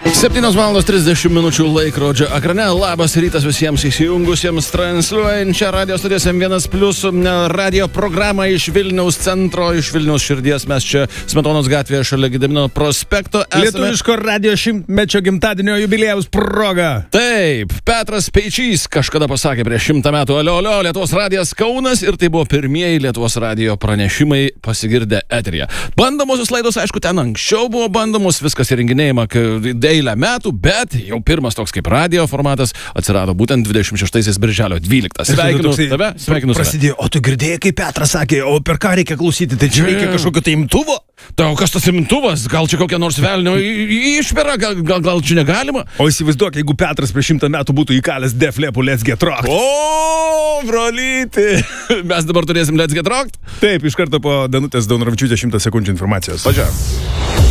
7:30 laikrodžio ekrane. Labas rytas visiems įsijungusiems transliuojančią radio studijos M1+ radio programą iš Vilniaus centro, iš Vilniaus širdies. Mes čia Smetonos gatvėje šalia Gedimino prospekto. Lietuviško radio 100-mečio gimtadienio jubiliejaus proga. Taip, Petras Peičys kažkada pasakė prieš 100 metų: alio, Lietuvos radijas Kaunas, ir tai buvo pirmieji Lietuvos radijo pranešimai pasigirdę eteryje. Bandomosios laidos, aišku, ten anksčiau buvo bandomos, viskas įrenginėjama eilę metų, bet jau pirmas toks kaip radio formatas atsirado būtent 26 birželio 12. Sveikinu tave, sveikinu. Prasidėjo, o tu girdėjai, kaip Petras sakė, o per ką reikia klausyti, tai čia reikia kažkokio tai imtuvo? Tai kas tas imtuvas? Gal čia kokia nors velnio išpera, gal čia negalima? O įsivaizduok, jeigu Petras prieš 100 metų būtų įkalęs Def Leppard Let's Get Rocked. O, brolyti! Mes dabar turėsim Let's Get Rocked? Taip, iš karto po Danutės Daunoravičiūtės 100 sekundžių informacijos. Pažiūrėjau.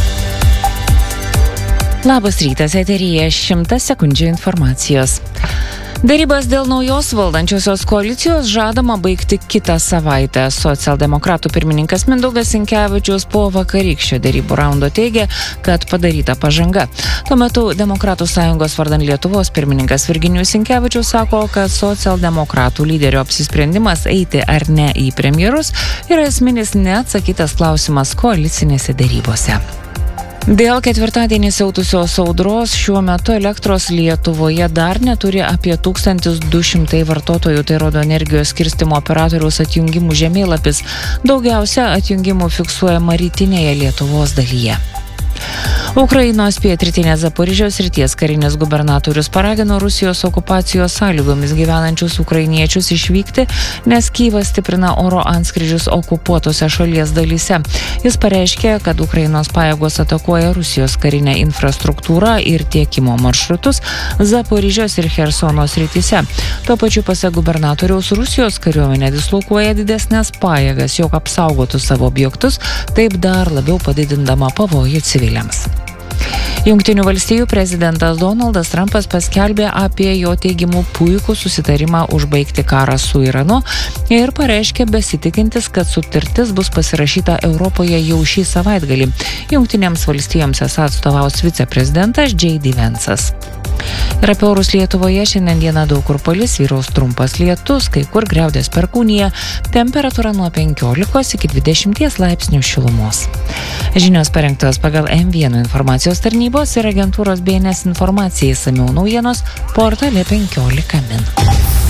Labas rytas, eteryje 100 sekundžių informacijos. Darybas dėl naujos valdančiosios koalicijos žadama baigti kitą savaitę. Socialdemokratų pirmininkas Mindaugas Sinkevičius po vakarykščio darybų raundo teigė, kad padaryta pažanga. Tuo metu Demokratų sąjungos vardan Lietuvos pirmininkas Virginijus Sinkevičius sako, kad socialdemokratų lyderio apsisprendimas eiti ar ne į premjerus yra esminis neatsakytas klausimas koalicinėse darybose. Dėl ketvirtadienį siautusios audros šiuo metu elektros Lietuvoje dar neturi apie 1200 vartotojų, tai rodo energijos skirstymo operatoriaus atjungimų žemėlapis. Daugiausia atjungimų fiksuojama rytinėje Lietuvos dalyje. Ukrainos pietrytinės Zaporižės srities karinis gubernatorius paragino Rusijos okupacijos sąlygomis gyvenančius ukrainiečius išvykti, nes Kyjivas stiprina oro antskrydžius okupuotose šalies dalyse. Jis pareiškė, kad Ukrainos pajėgos atakuoja Rusijos karinę infrastruktūrą ir tiekimo maršrutus Zaporižės ir Chersono srityse. Tuo pačiu, pasak gubernatoriaus, Rusijos kariuomenė dislokuoja didesnės pajėgas, jog apsaugotų savo objektus, taip dar labiau padidindama pavojų civiliams. Jungtinių valstijų prezidentas Donaldas Trumpas paskelbė apie jo teigimų puikų susitarimą užbaigti karą su Iranu ir pareiškė besitikintis, kad sutartis bus pasirašyta Europoje jau šį savaitgalį. Jungtinėms valstijoms esą atstovaus viceprezidentas J.D. Vance'as. Ir apie orus Lietuvoje šiandien dieną daug kur palis, vyraus trumpas lietus, kai kur griaudės perkūnija, temperatūra nuo 15 iki 20 laipsnių šilumos. Žinios parengtos pagal M1 informacijos tarnybos ir agentūros BNS informacijai, išsamiau naujienos portale 15 min.